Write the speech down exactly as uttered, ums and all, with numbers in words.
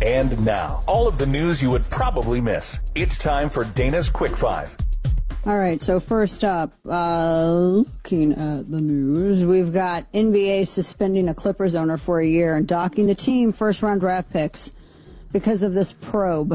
And now, all of the news you would probably miss. It's time for Dana's Quick Five. All right, so first up, uh, looking at the news, we've got N B A suspending a Clippers owner for a year and docking the team first-round draft picks because of this probe.